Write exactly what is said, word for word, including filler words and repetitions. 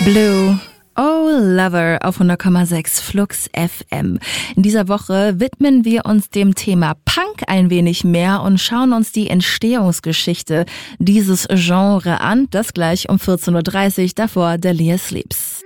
Blue, oh Lover auf hundert Komma sechs Flux F M. In dieser Woche widmen wir uns dem Thema Punk ein wenig mehr und schauen uns die Entstehungsgeschichte dieses Genre an. Das gleich um vierzehn Uhr dreißig, davor Delia Sleeps.